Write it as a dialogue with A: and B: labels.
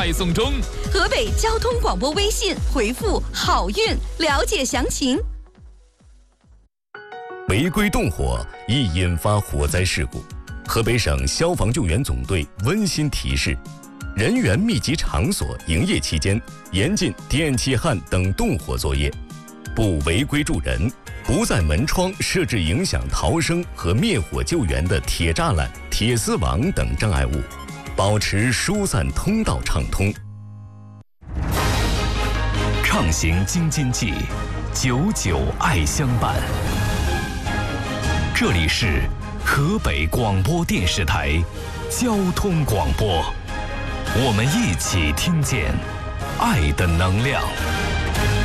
A: 派送中。
B: 河北交通广播微信回复“好运”了解详情。
C: 违规动火易引发火灾事故，河北省消防救援总队温馨提示：人员密集场所营业期间，严禁电气焊等动火作业，不违规助人，不在门窗设置影响逃生和灭火救援的铁栅栏、铁丝网等障碍物，保持疏散通道畅通。
D: 畅行京津冀，久久爱相伴。这里是河北广播电视台交通广播，我们一起听见爱的能量。